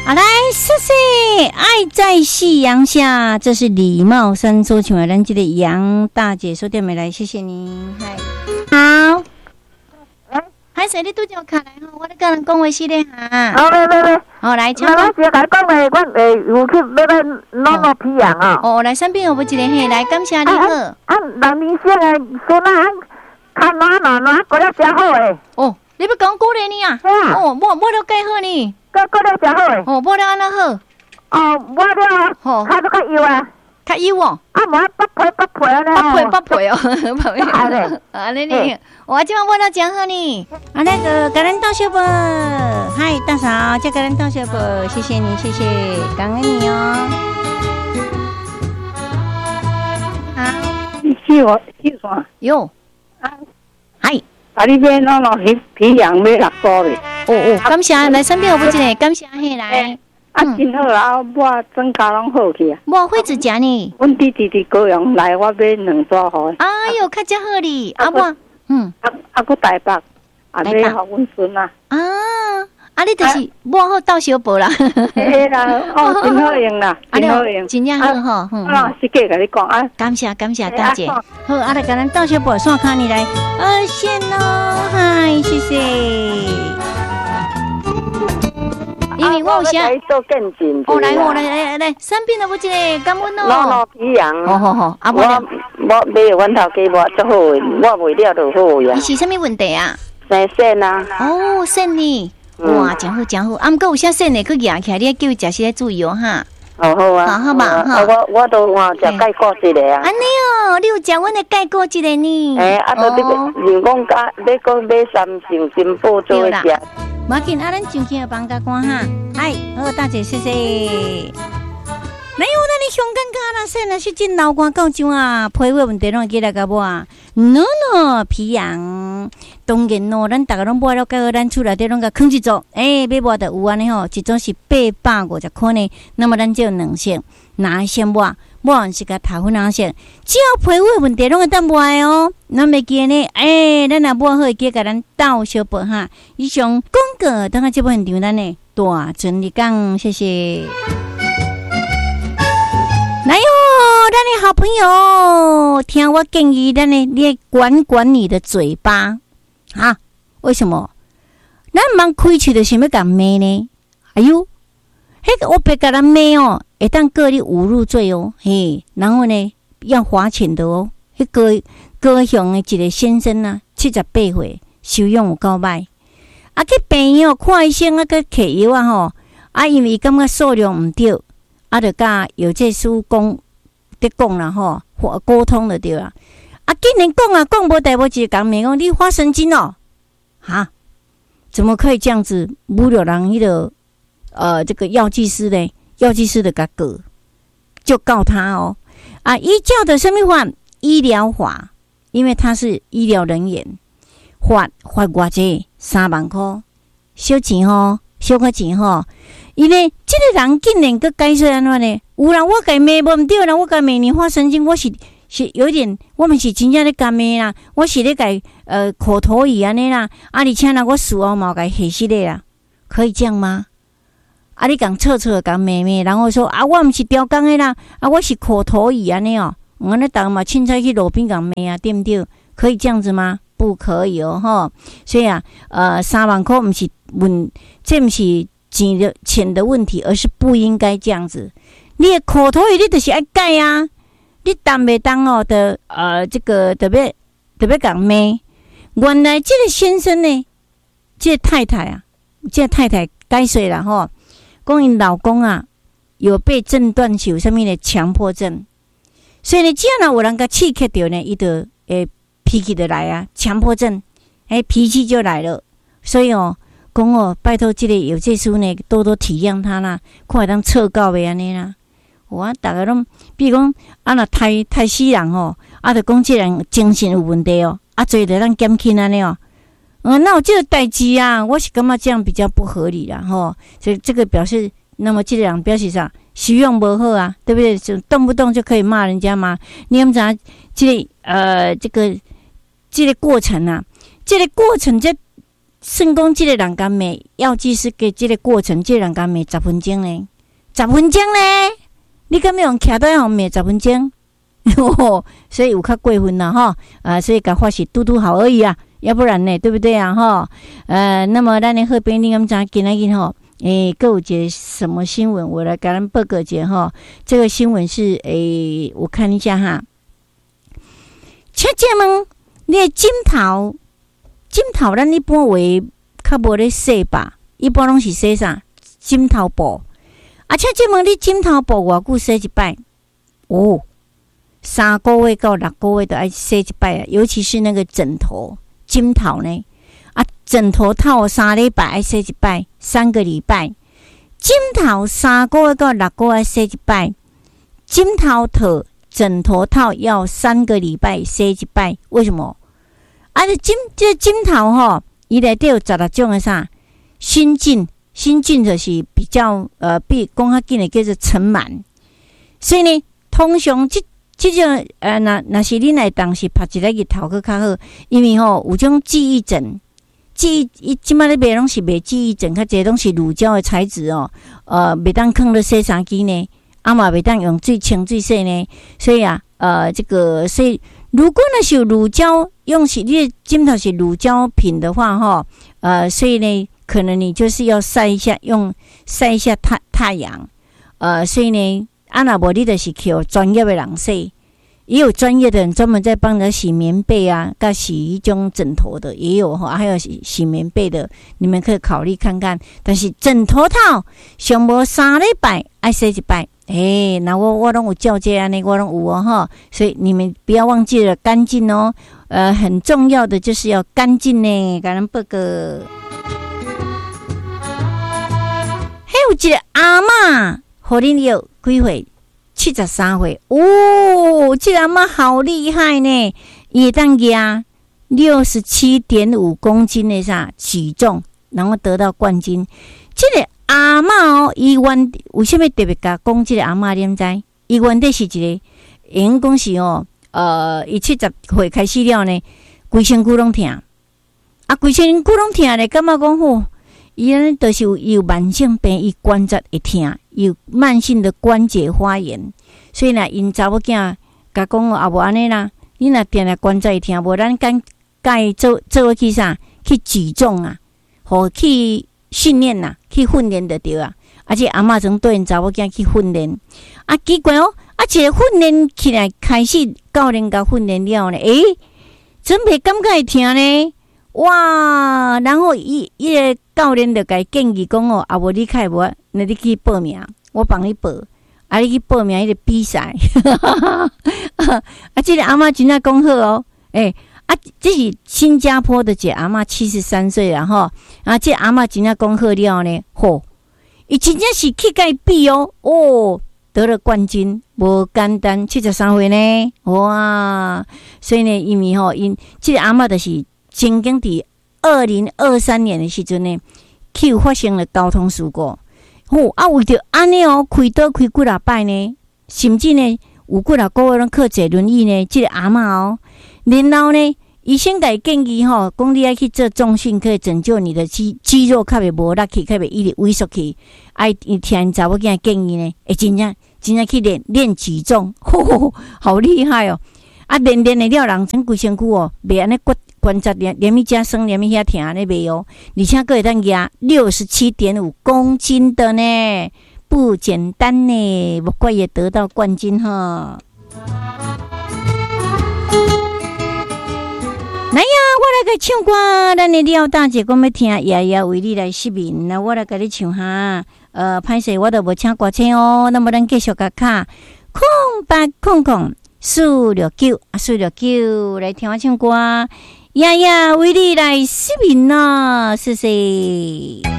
来，谢谢爱在夕阳下，这是李茂山所唱的咱这个杨大姐说点没来，谢谢您。嗨，好。还是你拄着卡来吼，我咧甲人讲话是咧哈。 喂， 好来，请我先来讲咧，我有去要弄皮羊啊。 哦，来三边有无一个嘿，来感谢你好。 人年轻诶，孙仔看哪过了真好诶。 哦，你要讲鼓励你啊？哦，我了介好呢。 过了真好诶。 哦，我了安那好。 哦，我了， 哦， 较较油啊。 较油哦。 无八倍安尼。 八倍哦，八倍。安尼呢，我今晚我了真好呢。那个感恩大小宝，嗨，大嫂，叫感恩大小宝，谢谢你，谢谢，感恩你哦。好， 四线哟，嗨， 你要弄皮羊要6组咧。 哦，感谢来身边有不一个，感谢嘿来。 真好啊！我整家拢好去啊。 我会子食呢。 阮弟弟高雄来，我买2组互。 哎呦，较真好哩！啊我， 搁台北，买互阮孙啊。 你就是mua好到小宝啦。 嘿啦，真好用啦，真好用， 真正好吼。 实际甲你讲啊。 感谢大姐。好，来甲咱到小宝刷卡你来，线咯，嗨，谢谢。因为我有啥做更近。 来，三边的不一个，感恩哦。 弄皮羊。 好， 我买阮头家我足好诶，我卖了就好呀。 你是什么问题啊？ 生肾啊。 哦，肾呢？哇，真好。毋过有啥肾呢？佮压起来，你叫伊食些注意哦哈。 好啊。 好吧，哈。 我都食钙果一个啊。 安尼哦，你有食阮的钙果一个呢？ 都你讲加要讲买3箱金宝做伙食。 无要紧，咱上去帮甲关哈。哎，好，大姐，谢谢。哪有你香港卡啦？说那是真老瓜够种啊，皮肤问题拢记来甲无啊？no 皮羊，当然咯，咱大家拢买了，介好，咱厝内底拢甲放一组，买无就有安尼吼，一组是850块呢。那么咱就有2箱，哪先买？买是甲头粉先，只要皮肤问题拢会当买哦。咱袂记呢，咱若买好会记甲咱斗小宝哈。以上广告，等下这部现场咱呢大全力讲，谢谢。来哟，咱的好朋友，听我建议，咱呢，你管你的嘴巴啊？为什么？咱忙开喙就想要讲骂呢？哎呦，迄个我别甲咱骂哦，会当告你侮辱罪哦，嘿，然后呢要罚钱的哦。迄高雄的一个先生啊，78岁，修养有够歹，去病院看医生去摕药啊吼，因为伊感觉数量毋对。就甲有这书讲在讲啦吼，沟通就对啦。竟然讲无代无志，讲明讲你发神经哦，哈？怎么可以这样子侮辱人？这个药剂师呢？药剂师的甲告，就告他哦。依照的什么法？医疗法，因为他是医疗人员，罚偌济3万块，小钱吼，小个钱吼。因为这个人竟然佮解释安怎呢？有人我甲骂无毋对啦，我甲骂你发神经，我是有点，我们是真正咧甲骂啦，我是咧甲口头语安尼啦，而且呢，我事后嘛甲下死咧啦，可以这样吗？你讲错甲骂，然后说我毋是雕工的啦，我是口头语安尼哦，我那当嘛凊彩去路边甲骂对不对？可以这样子吗？不可以哦，吼。所以3万块毋是这毋是钱的问题，而是不应该这样子。你的口头语你就是爱改啊，你当袂当哦的这个特别讲骂。原来这个先生呢，这个太太解释啦吼，讲因老公啊有被诊断是有什么的强迫症，所以呢，只要有人甲刺激到呢，伊就脾气就来啊，强迫症，脾气就来了。所以讲拜托这个有这书呢，多多体谅他啦，看会当测到袂安尼啦。大家拢，比如讲若太死人就讲这人精神有问题做得咱减轻安尼那有这个代志啊，我是感觉这样比较不合理啦所以这个表示，那么这个人表示啥？修养不好啊，对不对？就动不动就可以骂人家吗？你们知道这个过程啊，这个过程算讲这个人工骂药剂师给这个过程，这个人工骂10分钟呢，10分钟呢，你敢要用徛在后面10分钟？所以有较过分啦哈，所以甲发是嘟嘟好而已啊，要不然呢，对不对啊哈？那么咱的好朋友，你敢知今仔日吼？各有一个什么新闻？我来给咱报告一下哈。这个新闻是我看一下哈。请问你的枕头，咱一般话较无咧洗吧？一般拢是洗啥？枕头布。请问你枕头布偌久洗一摆？3个月到6个月都爱洗一摆啊，尤其是那个枕头呢。枕头套3礼拜爱洗一摆，3个礼拜。枕头3个月到6个月洗一摆，枕头套要3个礼拜洗一摆，为什么？这枕头吼，伊内底有16种的啥新菌就是比较比讲较紧的叫做尘螨，所以呢，通常这种若是恁来当时拍一个日头去较好，因为吼有种记忆枕。即摆咧卖拢是卖记忆枕，较侪拢是乳胶的材质哦。袂当放入洗衫机呢，嘛袂当用水清水洗呢。所以所以如果那是有乳胶，用是你的枕头是乳胶品的话，所以呢，可能你就是要晒一下太阳。所以呢，若无你就是去专业的人洗。也有专业的人专门在帮人洗棉被啊，跟洗一种枕头的也有哈，还有洗棉被的，你们可以考虑看看。但是枕头套上无3礼拜爱洗一摆，那我拢有照这安尼，我拢有哈。所以你们不要忘记了干净哦，很重要的就是要干净呢。给咱报告，还有一个阿嬷，互恁有几岁？73岁这个阿嬷好厉害呢！伊会当压67.5公斤的啥举重，然后得到冠军。这个阿嬷伊原为什么特别甲讲这个阿嬷？你知？伊原底是一个，因讲是伊70岁开始了呢，规身躯拢痛，规身躯拢痛咧，感觉讲吼，伊安就是有慢性病，伊关节会痛。有慢性的关节发炎，所以呢，因查某囝甲讲无安尼啦，你若定定关节会痛，无咱该做去啥？去举重啊，或去训练呐，去训练就对啊。而且阿嬷曾对因查某囝去训练，奇怪这个训练起来开始教练甲训练了呢，真袂感觉会痛呢。哇！然后伊个教练就甲伊建议讲无你开无，那你去报名，我帮你报。你去报名迄个比赛。这个阿嬷真正讲好哦。这是新加坡的一个阿嬷73岁啦吼。这阿嬷真正讲好了呢，伊真正是去甲伊比得了冠军，无简单，73岁呢，哇！所以呢，因为因这个阿嬷就是曾经伫2023年的时阵呢，去发生了交通事故。为着安尼开刀开几啊摆呢，甚至呢有几啊个月拢靠坐轮椅呢。这个阿嬷然后呢，医生甲伊建议讲你爱去做重训，可以拯救你的肌肉，较袂无力去，较袂一直萎缩去。伊听查某囝建议呢，真正去练举重，好厉害哦！练的了人整规身躯袂安尼关节连咪加酸连咪遐疼安尼袂而且佫会当压67.5公斤的呢，不简单呢，不怪也得到冠军哈。来呀，我来个唱歌，咱的廖大姐讲要听爷爷为你来失眠，那我来给你唱哈。歹势我都无请歌星哦，那么咱继续甲卡0800-469-469来听我唱歌，爷爷为你来失眠啊，谢谢。